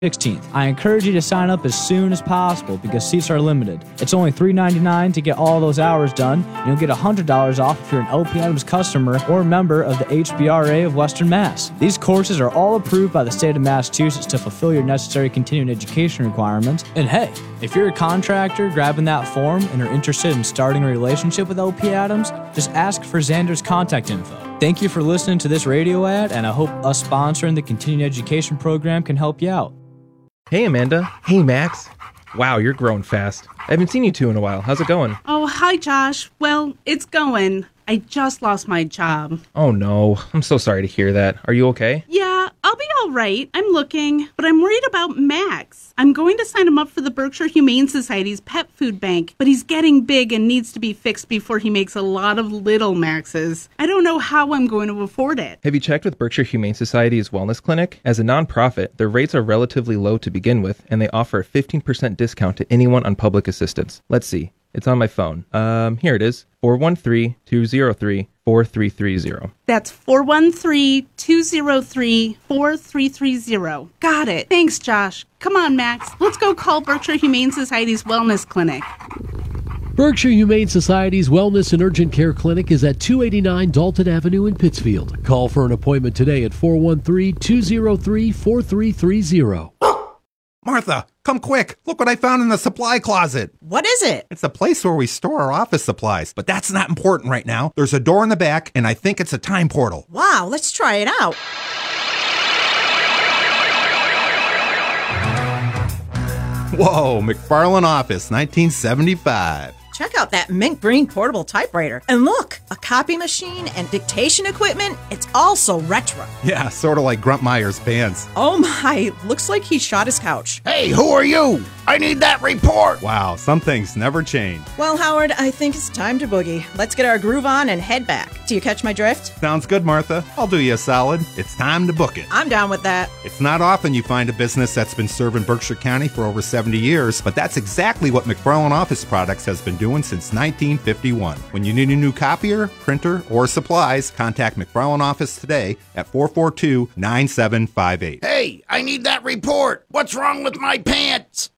16th. I encourage you to sign up as soon as possible because seats are limited. It's only $3.99 to get all those hours done, and you'll get $100 off if you're an LP Adams customer or member of the HBRA of Western Mass. These courses are all approved by the state of Massachusetts to fulfill your necessary continuing education requirements. And hey, if you're a contractor grabbing that form and are interested in starting a relationship with LP Adams, just ask for Xander's contact info. Thank you for listening to this radio ad, and I hope us sponsoring the continuing education program can help you out. Hey, Amanda. Hey, Max. Wow, you're growing fast. I haven't seen you two in a while. How's it going? Oh, hi, Josh. Well, it's going. I just lost my job. Oh, no. I'm so sorry to hear that. Are you okay? Yeah, I'll be all right. I'm looking, but I'm worried about Max. I'm going to sign him up for the Berkshire Humane Society's pet food bank, but he's getting big and needs to be fixed before he makes a lot of little Maxes. I don't know how I'm going to afford it. Have you checked with Berkshire Humane Society's wellness clinic? As a nonprofit, their rates are relatively low to begin with, and they offer a 15% discount to anyone on public assistance. Let's see. It's on my phone. Here it is. 413-203-4330. That's 413-203-4330. Got it. Thanks, Josh. Come on, Max. Let's go call Berkshire Humane Society's wellness clinic. Berkshire Humane Society's Wellness and Urgent Care Clinic is at 289 Dalton Avenue in Pittsfield. Call for an appointment today at 413-203-4330. Martha, come quick. Look what I found in the supply closet. What is it? It's a place where we store our office supplies, but that's not important right now. There's a door in the back, and I think it's a time portal. Wow, let's try it out. Whoa, McFarlane Office, 1975. Check out that mint green portable typewriter. And look, a copy machine and dictation equipment. It's all so retro. Yeah, sort of like Gruntmeyer's pants. Oh my, looks like he shot his couch. Hey, who are you? I need that report. Wow, some things never change. Well, Howard, I think it's time to boogie. Let's get our groove on and head back. Do you catch my drift? Sounds good, Martha. I'll do you a solid. It's time to book it. I'm down with that. It's not often you find a business that's been serving Berkshire County for over 70 years, but that's exactly what McFarlane Office Products has been doing since 1951. When you need a new copier, printer, or supplies, contact McFarlane Office today at 442-9758. Hey, I need that report. What's wrong with my pants?